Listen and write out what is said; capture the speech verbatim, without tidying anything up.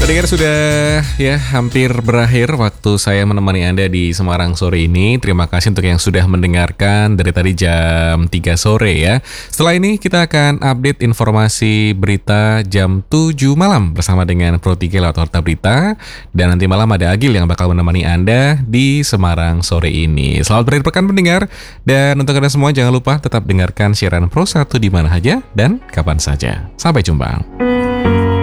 Pendengar, sudah ya hampir berakhir waktu saya menemani Anda di Semarang sore ini. Terima kasih untuk yang sudah mendengarkan dari tadi jam tiga sore ya. Setelah ini kita akan update informasi berita jam tujuh malam bersama dengan Pro tiga lewat Warta Berita. Dan nanti malam ada Agil yang bakal menemani Anda di Semarang sore ini. Selamat berakhir pekan pendengar. Dan untuk Anda semua jangan lupa tetap dengarkan siaran Pro satu di mana saja dan kapan saja. Sampai jumpa.